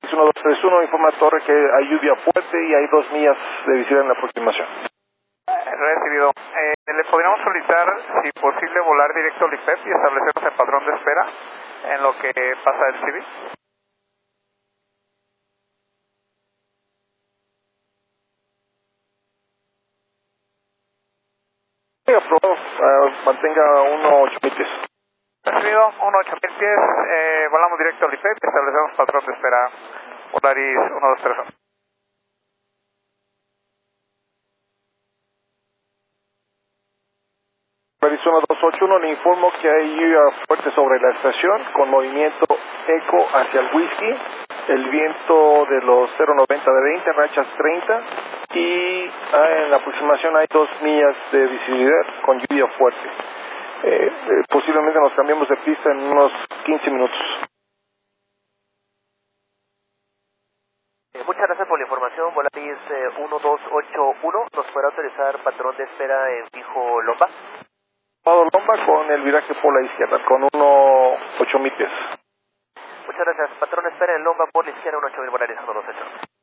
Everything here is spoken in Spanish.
1231 informa a Torre que hay lluvia fuerte y hay 2 millas de visibilidad en la aproximación. Recibido. ¿Le podríamos solicitar, si posible, volar directo al IPEP y establecernos el patrón de espera en lo que pasa el CIVI? Sí, aprobado. Mantenga 1.8 pies. Recibido, 18000 pies, volamos directo al IPEP y establecemos patrón de espera Polaris 1231. Arizona 281, le informo que hay lluvia fuerte sobre la estación con movimiento eco hacia el whisky, el viento de los 090 de 20, rachas 30 y en la aproximación hay 2 millas de visibilidad con lluvia fuerte. Posiblemente nos cambiemos de pista en unos 15 minutos. Muchas gracias por la información, Volaris 1281, ¿nos puede autorizar patrón de espera en fijo Lomba? Lomba con el viraje por la izquierda, con 1.8 pies. Muchas gracias, patrón de espera en Lomba por la izquierda, 18000 Volaris 1281.